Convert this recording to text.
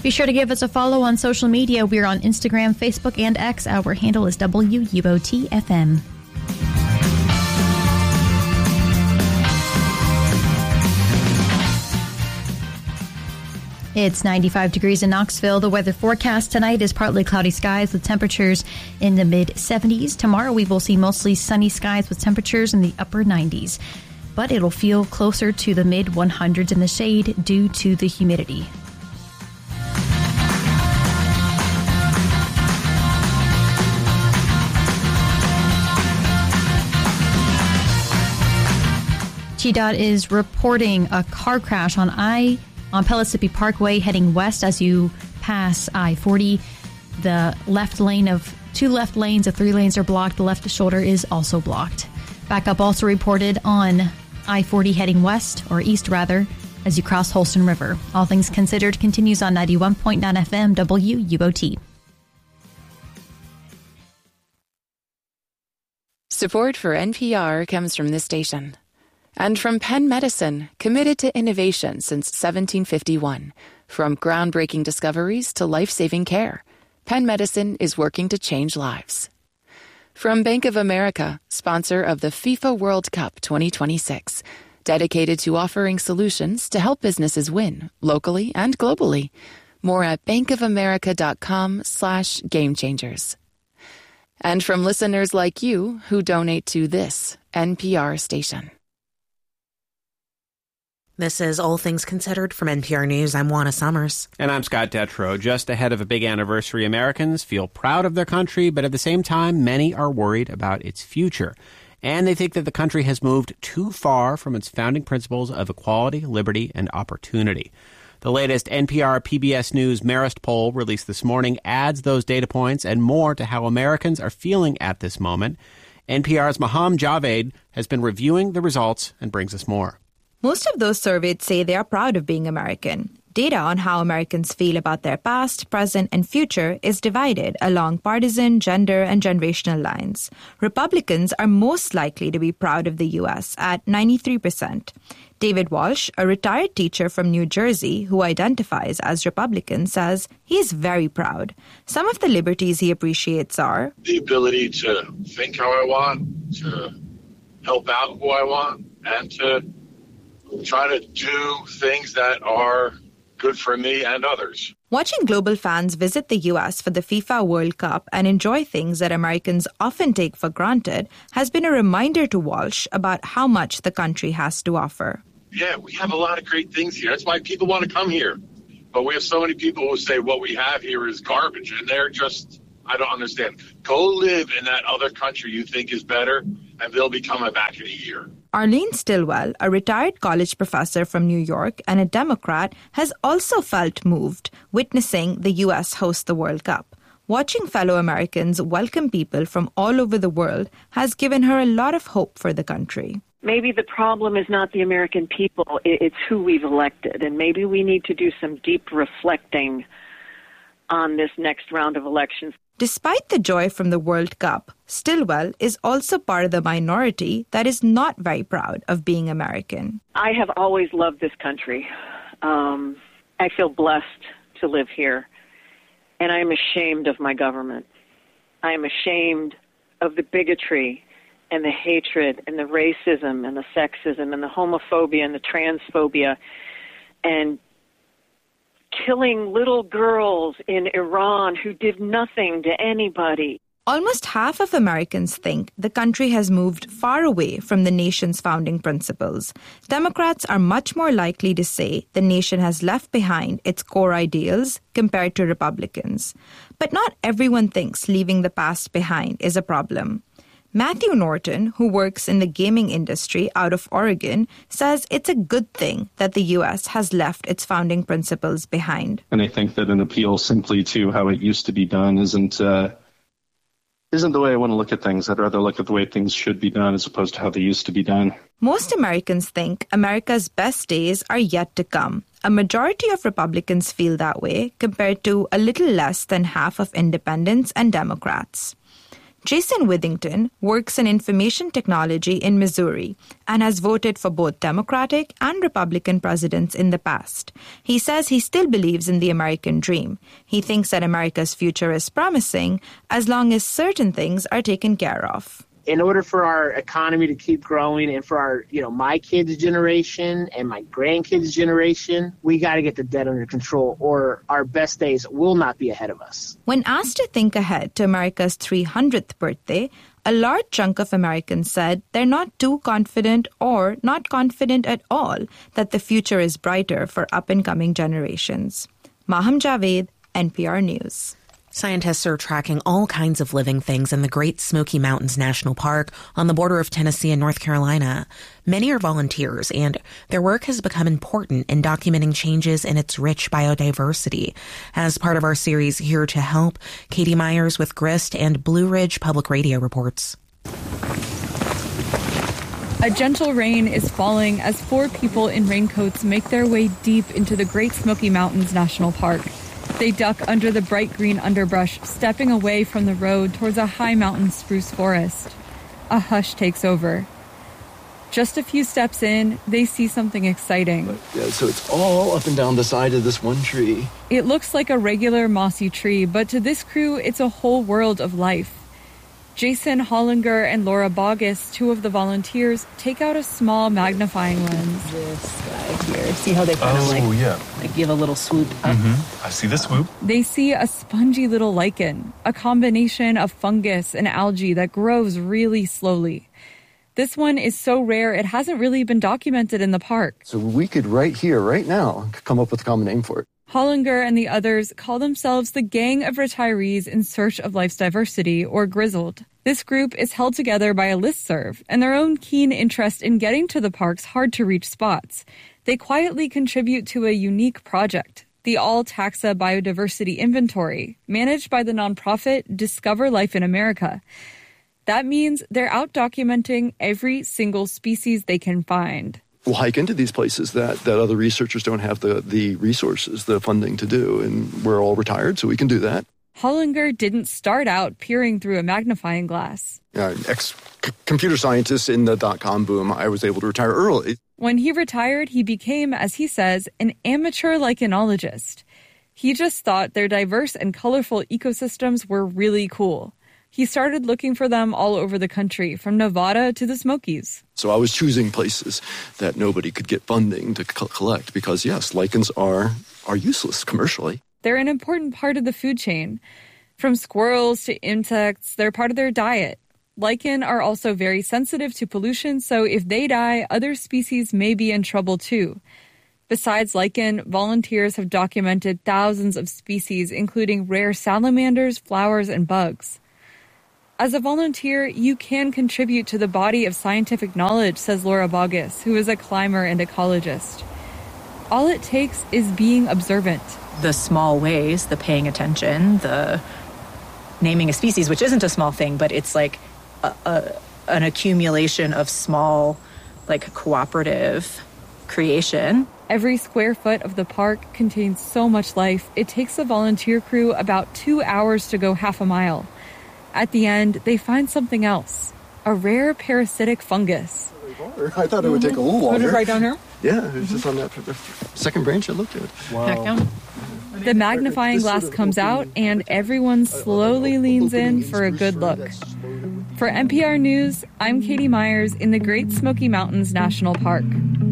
Be sure to give us a follow on social media. We're on Instagram, Facebook, and X. Our handle is WUOTFM. It's 95 degrees in Knoxville. The weather forecast tonight is partly cloudy skies with temperatures in the mid-70s. Tomorrow we will see mostly sunny skies with temperatures in the upper 90s. But it'll feel closer to the mid-100s in the shade due to the humidity. TDOT is reporting a car crash on Pellissippi Parkway heading west as you pass I-40. The left lane of 2 left lanes of 3 lanes are blocked. The left shoulder is also blocked. Backup also reported on I-40 heading west, or east rather, as you cross Holston River. All Things Considered continues on 91.9 FM WUOT. Support for NPR comes from this station. And from Penn Medicine, committed to innovation since 1751. From groundbreaking discoveries to life-saving care, Penn Medicine is working to change lives. From Bank of America, sponsor of the FIFA World Cup 2026, dedicated to offering solutions to help businesses win, locally and globally. More at bankofamerica.com/gamechangers. And from listeners like you who donate to this NPR station. This is All Things Considered from NPR News. I'm Juana Summers. And I'm Scott Detrow. Just ahead of a big anniversary, Americans feel proud of their country, but at the same time, many are worried about its future. And they think that the country has moved too far from its founding principles of equality, liberty, and opportunity. The latest NPR PBS News Marist poll released this morning adds those data points and more to how Americans are feeling at this moment. NPR's Maham Javed has been reviewing the results and brings us more. Most of those surveyed say they are proud of being American. Data on how Americans feel about their past, present, and future is divided along partisan, gender, and generational lines. Republicans are most likely to be proud of the U.S. at 93%. David Walsh, a retired teacher from New Jersey who identifies as Republican, says he is very proud. Some of the liberties he appreciates are the ability to think how I want, to help out who I want, and to try to do things that are good for me and others. Watching global fans visit the U.S. for the FIFA World Cup and enjoy things that Americans often take for granted has been a reminder to Walsh about how much the country has to offer. Yeah, we have a lot of great things here. That's why people want to come here. But we have so many people who say what we have here is garbage, and they're just, I don't understand. Go live in that other country you think is better, and they'll be coming back in a year. Arlene Stilwell, a retired college professor from New York and a Democrat, has also felt moved witnessing the U.S. host the World Cup. Watching fellow Americans welcome people from all over the world has given her a lot of hope for the country. Maybe the problem is not the American people, it's who we've elected. And maybe we need to do some deep reflecting on this next round of elections. Despite the joy from the World Cup, Stilwell is also part of the minority that is not very proud of being American. I have always loved this country. I feel blessed to live here, and I am ashamed of my government. I am ashamed of the bigotry and the hatred and the racism and the sexism and the homophobia and the transphobia and killing little girls in Iran who did nothing to anybody. Almost half of Americans think the country has moved far away from the nation's founding principles. Democrats are much more likely to say the nation has left behind its core ideals compared to Republicans. But not everyone thinks leaving the past behind is a problem. Matthew Norton, who works in the gaming industry out of Oregon, says it's a good thing that the U.S. has left its founding principles behind. And I think that an appeal simply to how it used to be done isn't the way I want to look at things. I'd rather look at the way things should be done as opposed to how they used to be done. Most Americans think America's best days are yet to come. A majority of Republicans feel that way, compared to a little less than half of independents and Democrats. Jason Withington works in information technology in Missouri and has voted for both Democratic and Republican presidents in the past. He says he still believes in the American dream. He thinks that America's future is promising as long as certain things are taken care of. In order for our economy to keep growing and for our, my kids' generation and my grandkids' generation, we got to get the debt under control or our best days will not be ahead of us. When asked to think ahead to America's 300th birthday, a large chunk of Americans said they're not too confident or not confident at all that the future is brighter for up-and-coming generations. Maham Javed, NPR News. Scientists are tracking all kinds of living things in the Great Smoky Mountains National Park on the border of Tennessee and North Carolina. Many are volunteers, and their work has become important in documenting changes in its rich biodiversity. As part of our series Here to Help, Katie Myers with GRIST and Blue Ridge Public Radio reports. A gentle rain is falling as 4 people in raincoats make their way deep into the Great Smoky Mountains National Park. They duck under the bright green underbrush, stepping away from the road towards a high mountain spruce forest. A hush takes over. Just a few steps in, they see something exciting. So it's all up and down the side of this one tree. It looks like a regular mossy tree, but to this crew, it's a whole world of life. Jason Hollinger and Laura Bogus, 2 of the volunteers, take out a small magnifying lens. This guy here. See how they kind of give a little swoop up? I see the swoop. They see a spongy little lichen, a combination of fungus and algae that grows really slowly. This one is so rare it hasn't really been documented in the park. So we could right here, right now, come up with a common name for it. Hollinger and the others call themselves the Gang of Retirees in Search of Life's Diversity, or Grizzled. This group is held together by a listserv and their own keen interest in getting to the park's hard-to-reach spots. They quietly contribute to a unique project, the All-Taxa Biodiversity Inventory, managed by the nonprofit Discover Life in America. That means they're out documenting every single species they can find. We'll hike into these places that other researchers don't have the resources, the funding to do, and we're all retired, so we can do that. Hollinger didn't start out peering through a magnifying glass. Ex-computer scientist in the dot-com boom, I was able to retire early. When he retired, he became, as he says, an amateur lichenologist. He just thought their diverse and colorful ecosystems were really cool. He started looking for them all over the country, from Nevada to the Smokies. So I was choosing places that nobody could get funding to collect because, yes, lichens are useless commercially. They're an important part of the food chain. From squirrels to insects, they're part of their diet. Lichen are also very sensitive to pollution, so if they die, other species may be in trouble too. Besides lichen, volunteers have documented thousands of species, including rare salamanders, flowers, and bugs. As a volunteer, you can contribute to the body of scientific knowledge, says Laura Bogus, who is a climber and ecologist. All it takes is being observant. The small ways, the paying attention, the naming a species, which isn't a small thing, but it's like an accumulation of small, cooperative creation. Every square foot of the park contains so much life, it takes the volunteer crew about 2 hours to go half a mile. At the end, they find something else, a rare parasitic fungus. I thought it would take a little longer. Put it right down here? Yeah, it was just on that second branch I looked at. Wow. Back down. The magnifying glass comes out, and everyone slowly leans in for a good look. For NPR News, I'm Katie Myers in the Great Smoky Mountains National Park.